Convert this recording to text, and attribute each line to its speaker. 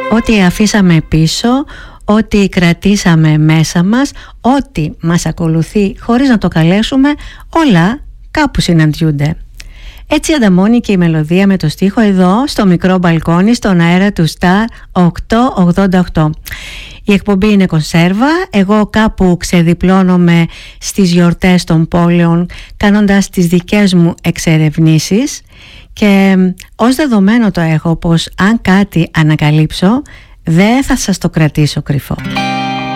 Speaker 1: Ό,τι αφήσαμε πίσω, ό,τι κρατήσαμε μέσα μας, ό,τι μας ακολουθεί χωρίς να το καλέσουμε, όλα κάπου συναντιούνται. Έτσι ανταμώνει και η μελωδία με το στίχο εδώ στο μικρό μπαλκόνι στον αέρα του Star 888. Η εκπομπή είναι κονσέρβα, εγώ κάπου ξεδιπλώνομαι στις γιορτές των πόλεων κάνοντας τις δικές μου εξερευνήσεις και ως δεδομένο το έχω πως αν κάτι ανακαλύψω δεν θα σας το κρατήσω κρυφό.